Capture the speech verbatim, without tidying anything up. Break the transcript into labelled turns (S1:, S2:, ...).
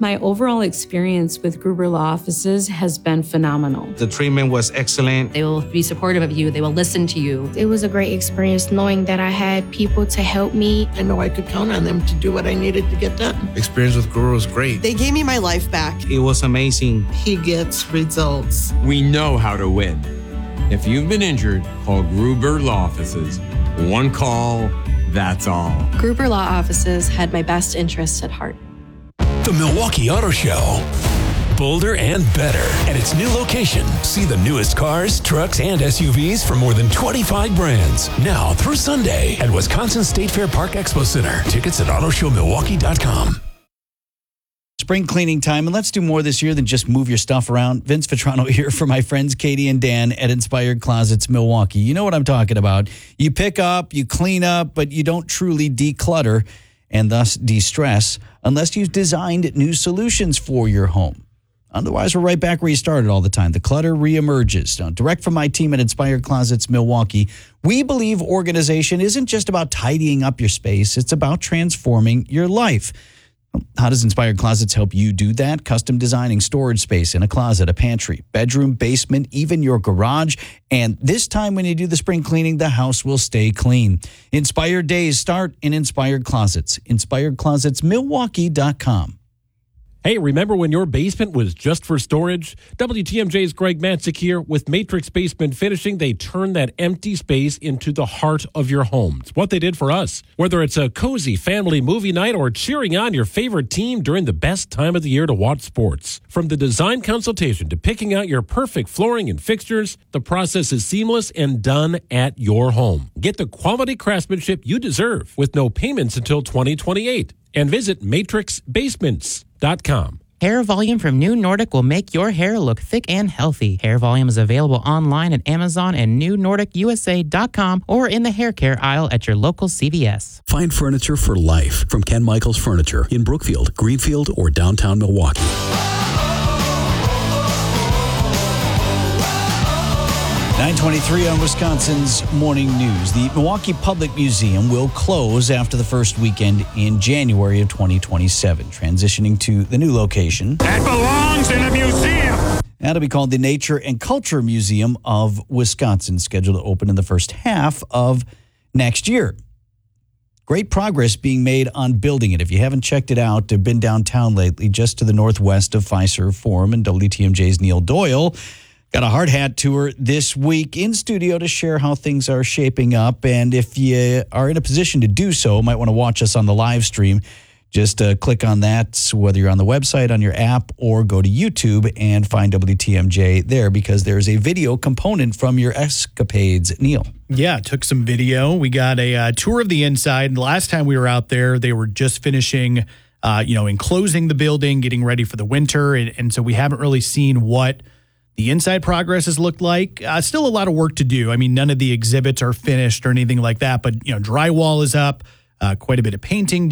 S1: My overall experience with Gruber Law Offices has been phenomenal.
S2: The treatment was excellent.
S3: They will be supportive of you. They will listen to you.
S4: It was a great experience knowing that I had people to help me.
S5: I know I could count on them to do what I needed to get done.
S6: Experience with Gruber was great.
S7: They gave me my life back.
S2: It was amazing.
S5: He gets results.
S8: We know how to win. If you've been injured, call Gruber Law Offices. One call, that's all.
S9: Gruber Law Offices had my best interests at heart.
S10: The Milwaukee Auto Show. Bolder and better at its new location. See the newest cars, trucks, and S U Vs from more than twenty-five brands. Now through Sunday at Wisconsin State Fair Park Expo Center. Tickets at auto show milwaukee dot com.
S11: Spring cleaning time, and let's do more this year than just move your stuff around. Vince Vitrano here for my friends Katie and Dan at Inspired Closets Milwaukee. You know what I'm talking about. You pick up, you clean up, but you don't truly declutter and thus de-stress unless you've designed new solutions for your home. Otherwise, we're right back where you started all the time. The clutter reemerges. Now, direct from my team at Inspired Closets Milwaukee, we believe organization isn't just about tidying up your space. It's about transforming your life. How does Inspired Closets help you do that? Custom designing storage space in a closet, a pantry, bedroom, basement, even your garage. And this time when you do the spring cleaning, the house will stay clean. Inspired days start in Inspired Closets. Inspired Closets Milwaukee dot com.
S12: Hey, remember when your basement was just for storage? W T M J's Greg Matzik here. With Matrix Basement Finishing, they turn that empty space into the heart of your home. It's what they did for us. Whether it's a cozy family movie night or cheering on your favorite team during the best time of the year to watch sports. From the design consultation to picking out your perfect flooring and fixtures, the process is seamless and done at your home. Get the quality craftsmanship you deserve with no payments until twenty twenty-eight. And visit matrix basements dot com.
S13: Hair Volume from New Nordic will make your hair look thick and healthy. Hair Volume is available online at Amazon and new nordic u s a dot com or in the hair care aisle at your local C V S.
S10: Find furniture for life from Ken Michaels Furniture in Brookfield, Greenfield, or downtown Milwaukee.
S11: nine twenty-three on Wisconsin's Morning News. The Milwaukee Public Museum will close after the first weekend in January of twenty twenty-seven, transitioning to the new location.
S14: That belongs in a museum.
S11: That'll be called the Nature and Culture Museum of Wisconsin, scheduled to open in the first half of next year. Great progress being made on building it. If you haven't checked it out, they've been downtown lately, just to the northwest of Fiserv Forum, and W T M J's Neil Doyle got a hard hat tour this week in studio to share how things are shaping up. And if you are in a position to do so, might want to watch us on the live stream. Just uh, click on that, whether you're on the website, on your app, or go to YouTube and find W T M J there, because there's a video component from your escapades. Neil.
S15: Yeah, took some video. We got a uh, tour of the inside. Last time we were out there, they were just finishing, uh, you know, enclosing the building, getting ready for the winter. And, and so we haven't really seen what the inside progress has looked like. Uh, still a lot of work to do. I mean, none of the exhibits are finished or anything like that, but, you know, drywall is up, uh, quite a bit of painting